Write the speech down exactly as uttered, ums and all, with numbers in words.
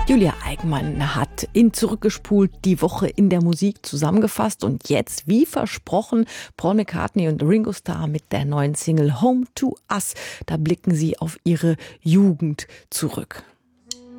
Julia Eigmann hat in Zurückgespult die Woche in der Musik zusammengefasst und jetzt, wie versprochen, Paul McCartney und Ringo Starr mit der neuen Single Home to Us. Da blicken sie auf ihre Jugend zurück.